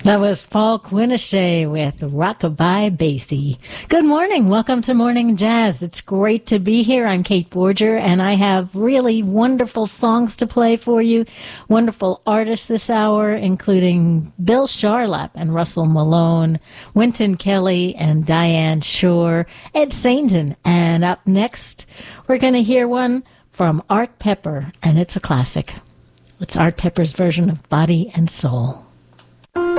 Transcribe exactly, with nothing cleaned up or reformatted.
That was Paul Quinichette with Rockabye Basie. Good morning. Welcome to Morning Jazz. It's great to be here. I'm Kate Borger, and I have really wonderful songs to play for you. Wonderful artists this hour, including Bill Charlap and Russell Malone, Wynton Kelly and Diane Shore, Ed Sainton. And up next, we're going to hear one from Art Pepper, and it's a classic. It's Art Pepper's version of Body and Soul.